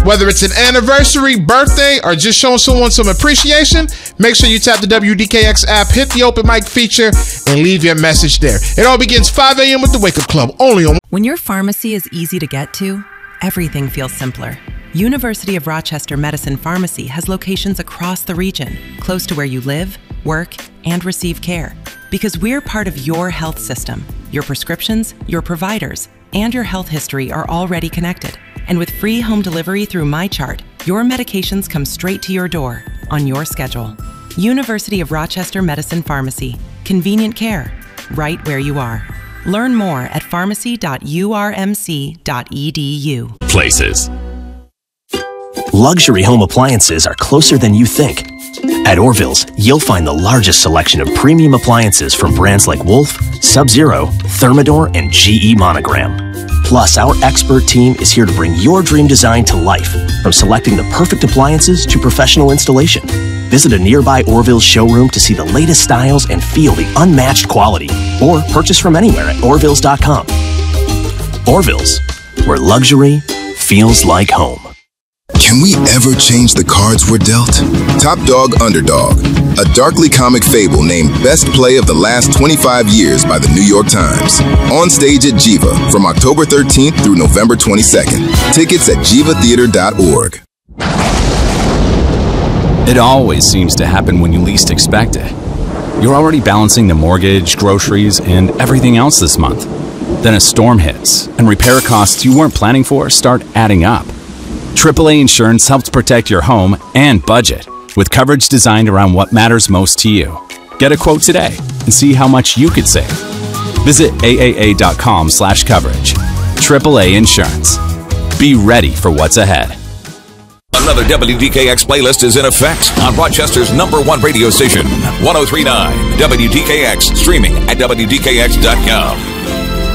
Whether it's an anniversary, birthday, or just showing someone some appreciation, make sure you tap the WDKX app, hit the open mic feature, and leave your message there. It all begins 5 a.m. with the Wake Up Club, only on... When your pharmacy is easy to get to, everything feels simpler. University of Rochester Medicine Pharmacy has locations across the region, close to where you live, work, and receive care. Because we're part of your health system. Your prescriptions, your providers, and your health history are already connected. And with free home delivery through MyChart, your medications come straight to your door on your schedule. University of Rochester Medicine Pharmacy. Convenient care, right where you are. Learn more at pharmacy.urmc.edu. Places. Luxury home appliances are closer than you think. At Orville's, you'll find the largest selection of premium appliances from brands like Wolf, Sub-Zero, Thermador, and GE Monogram. Plus, our expert team is here to bring your dream design to life, from selecting the perfect appliances to professional installation. Visit a nearby Orville's showroom to see the latest styles and feel the unmatched quality, or purchase from anywhere at Orville's.com. Orville's, where luxury feels like home. Can we ever change the cards we're dealt? Top Dog Underdog, a darkly comic fable named Best Play of the Last 25 Years by the New York Times. On stage at Jiva from October 13th through November 22nd. Tickets at jivatheater.org. It always seems to happen when you least expect it. You're already balancing the mortgage, groceries, and everything else this month. Then a storm hits, and repair costs you weren't planning for start adding up. AAA Insurance helps protect your home and budget with coverage designed around what matters most to you. Get a quote today and see how much you could save. Visit AAA.com/coverage. AAA Insurance. Be ready for what's ahead. Another WDKX playlist is in effect on Rochester's #1 radio station, 103.9 WDKX, streaming at WDKX.com.